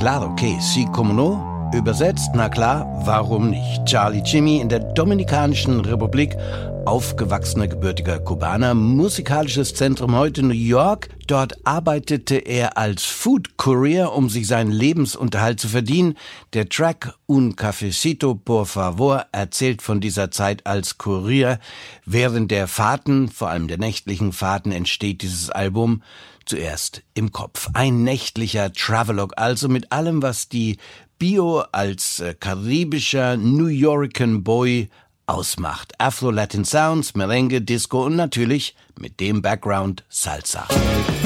Claro que sí, como no? Übersetzt, na klar, warum nicht? Charlie Jimmy in der Dominikanischen Republik, aufgewachsener gebürtiger Kubaner, musikalisches Zentrum heute New York. Dort arbeitete er als Food Courier, um sich seinen Lebensunterhalt zu verdienen. Der Track Un Cafecito por favor erzählt von dieser Zeit als Kurier. Während der Fahrten, vor allem der nächtlichen Fahrten, entsteht dieses Album zuerst im Kopf. Ein nächtlicher Travelogue, also mit allem, was die Bio als karibischer New Yorkan Boy ausmacht. Afro-Latin Sounds, Merengue, Disco und natürlich mit dem Background Salsa.